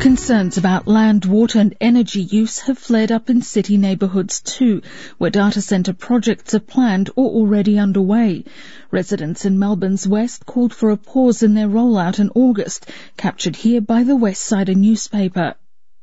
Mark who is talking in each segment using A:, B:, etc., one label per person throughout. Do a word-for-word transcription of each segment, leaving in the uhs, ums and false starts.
A: Concerns about land, water and energy use have flared up in city neighbourhoods too, where data centre projects are planned or already underway. Residents in Melbourne's West called for a pause in their rollout in August, captured here by the West Sider newspaper.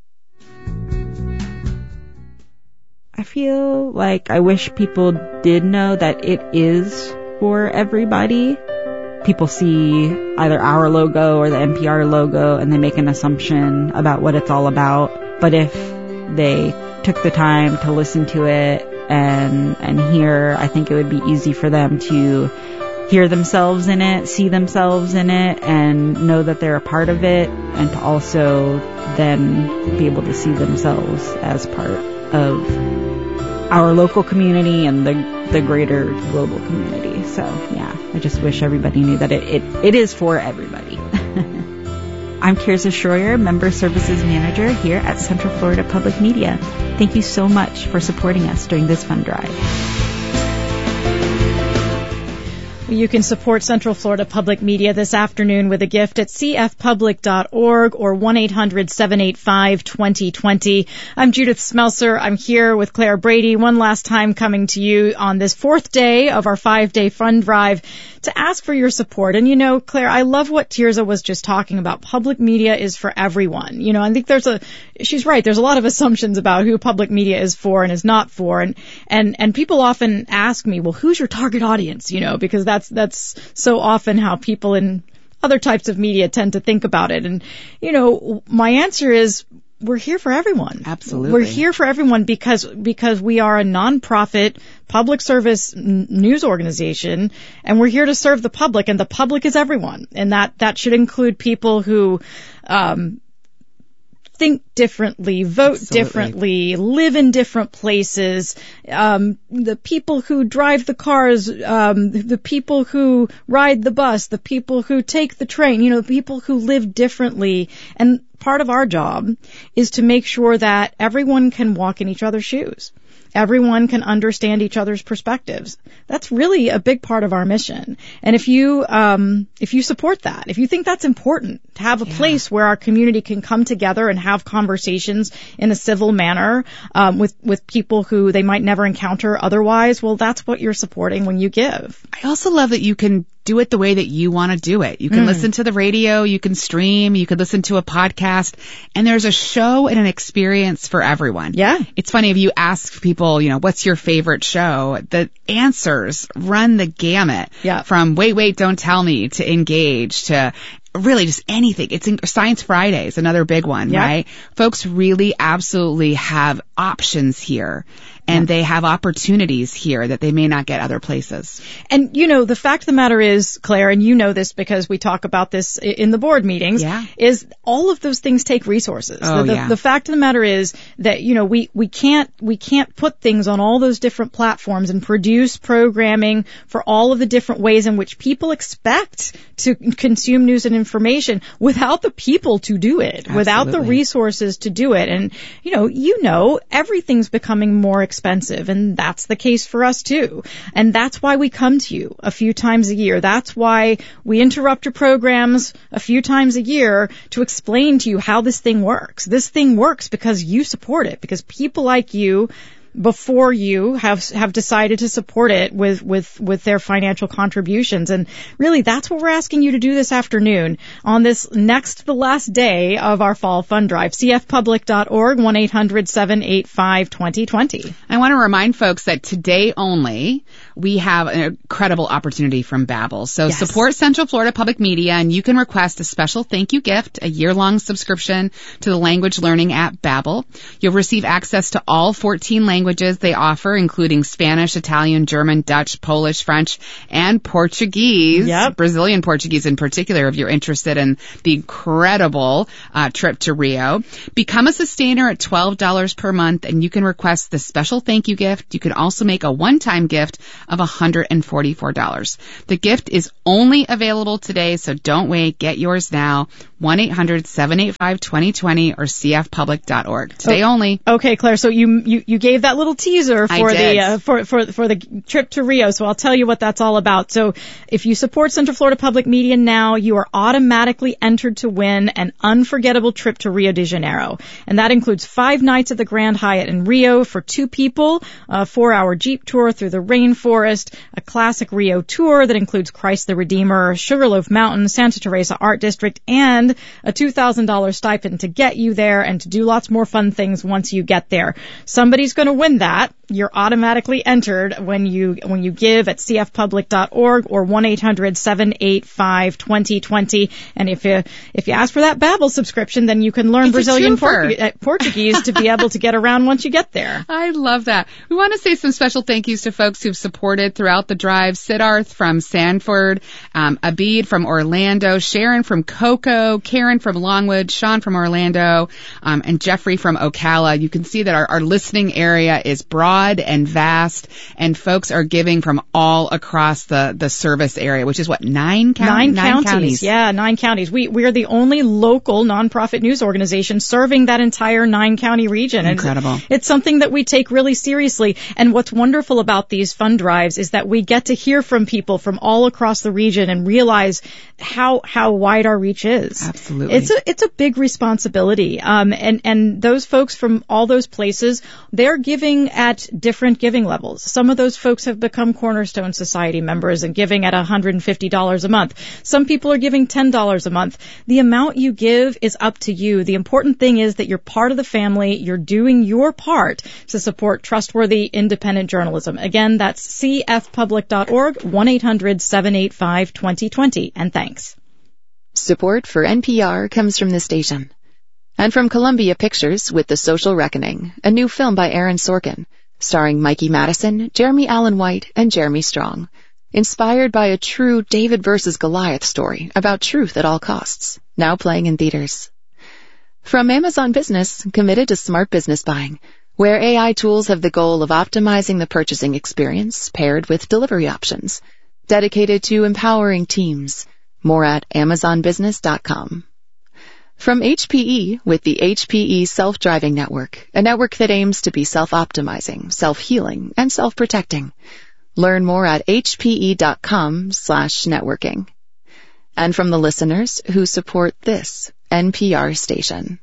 B: I feel like I wish people did know that it is for everybody. People see either our logo or the N P R logo and they make an assumption about what it's all about. But if they took the time to listen to it and and hear, I think it would be easy for them to hear themselves in it, see themselves in it, and know that they're a part of it, and to also then be able to see themselves as part of our local community and the the greater global community. So, yeah, I just wish everybody knew that it, it, it is for everybody. I'm Tirza Schroyer, Member Services Manager here at Central Florida Public Media. Thank you so much for supporting us during this fund drive.
C: You can support Central Florida Public Media this afternoon with a gift at c f public dot org or one eight hundred seven eight five two zero two zero. I'm Judith Smelser. I'm here with Claire Brady, one last time coming to you on this fourth day of our five-day fund drive to ask for your support. And, you know, Claire, I love what Tirza was just talking about. Public media is for everyone. You know, I think there's a, she's right, there's a lot of assumptions about who public media is for and is not for. And, and, and people often ask me, well, who's your target audience? You know, because that's That's that's so often how people in other types of media tend to think about it. And, you know, my answer is we're here for everyone.
D: Absolutely.
C: We're here for everyone because because we are a nonprofit public service n- news organization, and we're here to serve the public, and the public is everyone. And that, that should include people who um think differently, vote
D: Absolutely.
C: differently, live in different places, um, the people who drive the cars, um, the people who ride the bus, the people who take the train, you know, the people who live differently. And part of our job is to make sure that everyone can walk in each other's shoes. Everyone can understand each other's perspectives. That's really a big part of our mission. And if you, um, if you support that, if you think that's important to have a yeah. place where our community can come together and have conversations in a civil manner, um, with, with people who they might never encounter otherwise, well, that's what you're supporting when you give.
D: I also love that you can do it the way that you want to do it. You can mm. listen to the radio, you can stream, you could listen to a podcast, and there's a show and an experience for everyone.
C: Yeah.
D: It's funny if you ask people, you know, what's your favorite show? The answers run the gamut
C: yeah.
D: from wait, wait, don't tell me to engage to really just anything. It's in, Science Friday is another big one,
C: yeah.
D: right? Folks really absolutely have options here. And yeah. they have opportunities here that they may not get other places.
C: And, you know, the fact of the matter is, Claire, and you know this because we talk about this in the board meetings,
D: yeah.
C: is all of those things take resources.
D: Oh,
C: the, the,
D: yeah.
C: the fact of the matter is that, you know, we, we can't, we can't put things on all those different platforms and produce programming for all of the different ways in which people expect to consume news and information without the people to do it,
D: Absolutely.
C: Without the resources to do it. And, you know, you know, everything's becoming more expensive. Expensive, and that's the case for us too. And that's why we come to you a few times a year. That's why we interrupt your programs a few times a year to explain to you how this thing works. This thing works because you support it, because people like you before you have have decided to support it with with with their financial contributions. And really, that's what we're asking you to do this afternoon on this next to the last day of our fall fund drive. c f public dot org, one eight hundred seven eight five two zero two zero.
D: I want to remind folks that today only we have an incredible opportunity from Babbel. So
C: yes.
D: support Central Florida Public Media, and you can request a special thank you gift, a year-long subscription to the language learning app Babbel. You'll receive access to all fourteen languages languages they offer, including Spanish, Italian, German, Dutch, Polish, French, and Portuguese.
C: Yep.
D: Brazilian Portuguese in particular, if you're interested in the incredible uh, trip to Rio. Become a sustainer at twelve dollars per month, and you can request the special thank you gift. You can also make a one-time gift of one hundred forty-four dollars. The gift is only available today, so don't wait. Get yours now. one eight hundred seven eight five two zero two zero or c f public dot org. Today oh, only.
C: Okay, Claire, so you, you, you gave that little teaser for
D: I
C: the,
D: did.
C: uh, for, for, for the trip to Rio, so I'll tell you what that's all about. So if you support Central Florida Public Media now, you are automatically entered to win an unforgettable trip to Rio de Janeiro. And that includes five nights at the Grand Hyatt in Rio for two people, a four-hour Jeep tour through the rainforest, a classic Rio tour that includes Christ the Redeemer, Sugarloaf Mountain, Santa Teresa Art District, and a two thousand dollars stipend to get you there and to do lots more fun things once you get there. Somebody's going to win that. You're automatically entered when you when you give at c f public dot org or one eight hundred seven eight five two zero two zero. And if you if you ask for that Babbel subscription, then you can learn
D: it's
C: Brazilian Portu- Portuguese to be able to get around once you get there.
D: I love that. We want to say some special thank yous to folks who've supported throughout the drive. Siddharth from Sanford, um, Abid from Orlando, Sharon from Cocoa, Karen from Longwood, Sean from Orlando, um, and Jeffrey from Ocala. You can see that our, our listening area is broad and vast, and folks are giving from all across the, the service area, which is what, nine, count-
C: nine,
D: nine
C: counties.
D: counties?
C: Yeah, nine counties. We, we're the only local nonprofit news organization serving that entire nine county region.
D: Incredible.
C: And it's something that we take really seriously. And what's wonderful about these fund drives is that we get to hear from people from all across the region and realize how, how wide our reach is.
D: Absolutely.
C: It's a, it's a big responsibility. Um, and, and those folks from all those places, they're giving at different giving levels. Some of those folks have become Cornerstone Society members and giving at one hundred fifty dollars a month. Some people are giving ten dollars a month. The amount you give is up to you. The important thing is that you're part of the family. You're doing your part to support trustworthy, independent journalism. Again, that's c f public dot org, one eight hundred seven eight five two zero two zero. And thanks.
E: Support for N P R comes from the station. And from Columbia Pictures with The Social Reckoning, a new film by Aaron Sorkin, starring Mikey Madison, Jeremy Allen White, and Jeremy Strong. Inspired by a true David versus Goliath story about truth at all costs. Now playing in theaters. From Amazon Business, committed to smart business buying, where A I tools have the goal of optimizing the purchasing experience paired with delivery options. Dedicated to empowering teams. More at amazon business dot com. From H P E with the H P E Self-Driving Network, a network that aims to be self-optimizing, self-healing, and self-protecting. Learn more at h p e dot com slash networking. And from the listeners who support this N P R station.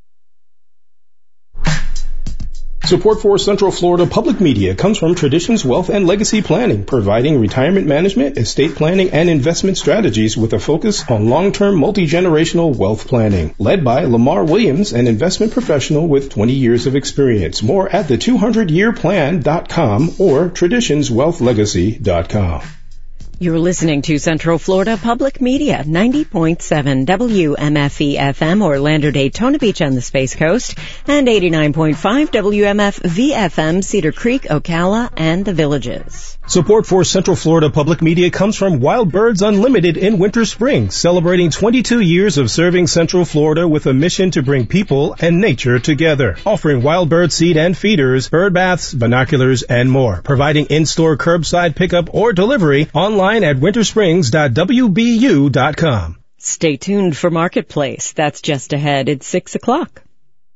F: Support for Central Florida Public Media comes from Traditions Wealth and Legacy Planning, providing retirement management, estate planning, and investment strategies with a focus on long-term multi-generational wealth planning. Led by Lamar Williams, an investment professional with twenty years of experience. More at the two hundred year plan dot com or traditions wealth legacy dot com.
G: You're listening to Central Florida Public Media, ninety point seven W M F E F M, Orlando, Daytona Beach on the Space Coast, and eighty-nine point five W M F V F M, Cedar Creek, Ocala, and the Villages.
F: Support for Central Florida Public Media comes from Wild Birds Unlimited in Winter Springs, celebrating twenty-two years of serving Central Florida with a mission to bring people and nature together. Offering wild bird seed and feeders, bird baths, binoculars, and more. Providing in-store curbside pickup or delivery online at winter springs dot w b u dot com.
G: Stay tuned for Marketplace. That's just ahead at six o'clock.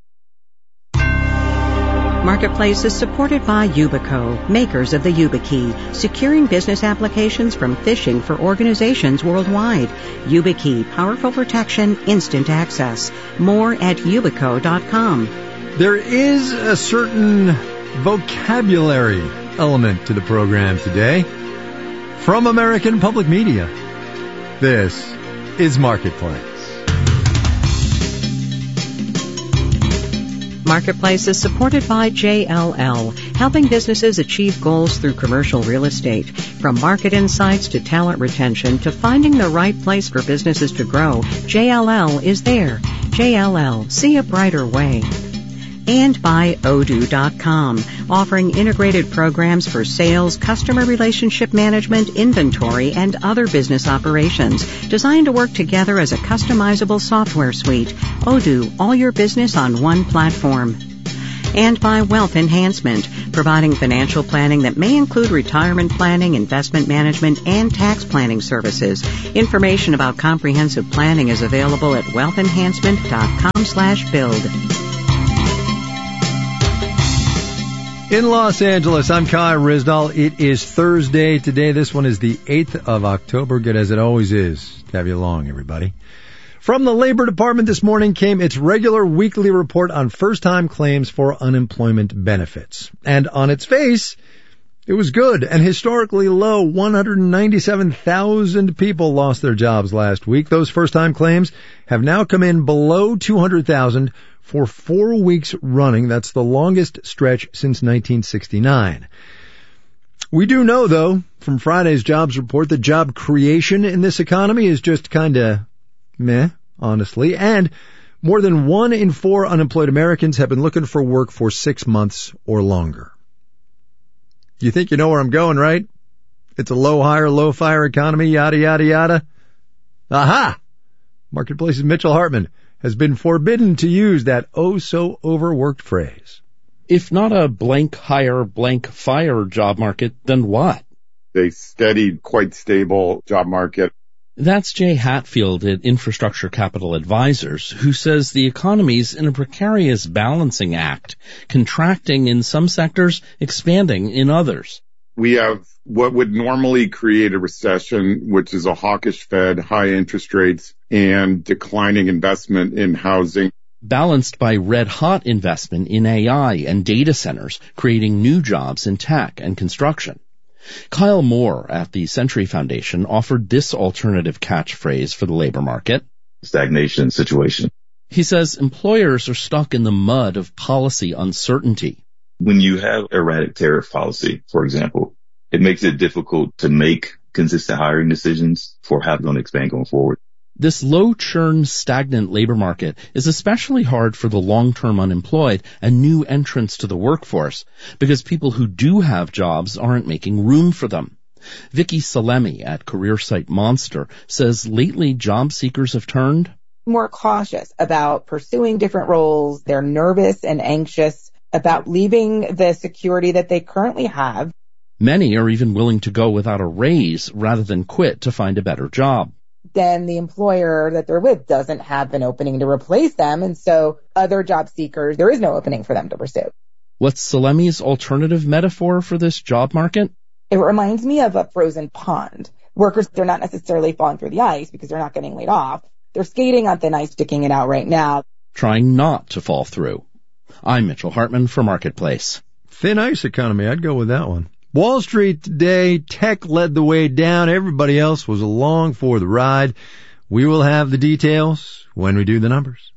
G: Marketplace is supported by Yubico, makers of the YubiKey, securing business applications from phishing for organizations worldwide. YubiKey, powerful protection, instant access. More at yubico dot com.
H: There is a certain vocabulary element to the program today. From American Public Media, this is Marketplace.
G: Marketplace is supported by J L L, helping businesses achieve goals through commercial real estate. From market insights to talent retention to finding the right place for businesses to grow, J L L is there. J L L, see a brighter way. And by Odoo dot com, offering integrated programs for sales, customer relationship management, inventory, and other business operations, designed to work together as a customizable software suite. Odoo, all your business on one platform. And by Wealth Enhancement, providing financial planning that may include retirement planning, investment management, and tax planning services. Information about comprehensive planning is available at wealth enhancement dot com slash build.
H: In Los Angeles, I'm Kai Rizdal. It is Thursday today. This one is the eighth of October. Good as it always is to have you along, everybody. From the Labor Department this morning came its regular weekly report on first-time claims for unemployment benefits. And on its face, it was good and historically low. one hundred ninety-seven thousand people lost their jobs last week. Those first-time claims have now come in below two hundred thousand for four weeks running. That's the longest stretch since nineteen sixty-nine. We do know, though, from Friday's jobs report, that job creation in this economy is just kind of meh, honestly, and more than one in four unemployed Americans have been looking for work for six months or longer. You think you know where I'm going, right? It's a low hire, low fire economy, yada, yada, yada. Aha! Marketplace's Mitchell Hartman has been forbidden to use that oh-so-overworked phrase.
I: If not a blank hire, blank fire job market, then what?
J: A steady, quite stable job market.
I: That's Jay Hatfield at Infrastructure Capital Advisors, who says the economy's in a precarious balancing act, contracting in some sectors, expanding in others.
J: We have what would normally create a recession, which is a hawkish Fed, high interest rates, and declining investment in housing.
I: Balanced by red-hot investment in A I and data centers, creating new jobs in tech and construction. Kyle Moore at the Century Foundation offered this alternative catchphrase for the labor market.
K: Stagnation situation.
I: He says employers are stuck in the mud of policy uncertainty.
K: When you have erratic tariff policy, for example, it makes it difficult to make consistent hiring decisions for how they're going to expand going forward.
I: This low-churn, stagnant labor market is especially hard for the long-term unemployed and new entrants to the workforce because people who do have jobs aren't making room for them. Vicky Salemi at career site Monster says lately job seekers have turned
L: more cautious about pursuing different roles. They're nervous and anxious about leaving the security that they currently have.
I: Many are even willing to go without a raise rather than quit to find a better job.
L: Then the employer that they're with doesn't have an opening to replace them, and so other job seekers, there is no opening for them to pursue.
I: What's Salemi's alternative metaphor for this job market?
L: It reminds me of a frozen pond. Workers, they're not necessarily falling through the ice because they're not getting laid off. They're skating on thin ice, sticking it out right now.
I: Trying not to fall through. I'm Mitchell Hartman for Marketplace.
H: Thin ice economy, I'd go with that one. Wall Street today, tech led the way down. Everybody else was along for the ride. We will have the details when we do the numbers.